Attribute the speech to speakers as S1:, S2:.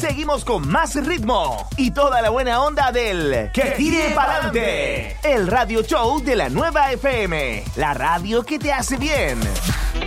S1: seguimos con más ritmo y toda la buena onda del Que Tire Pa'lante, el radio show de la Nueva FM, la radio que te hace bien.